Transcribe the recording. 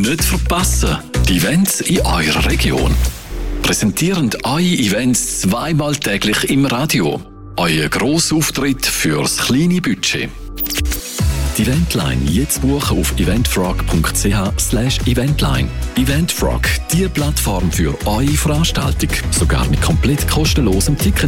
nicht verpassen. Die Events in eurer Region. Präsentieren eure Events zweimal täglich im Radio. Euer Grossauftritt fürs kleine Budget. Die Eventline jetzt buchen auf eventfrog.ch/eventline. Eventfrog, die Plattform für eure Veranstaltung. Sogar mit komplett kostenlosem Ticket.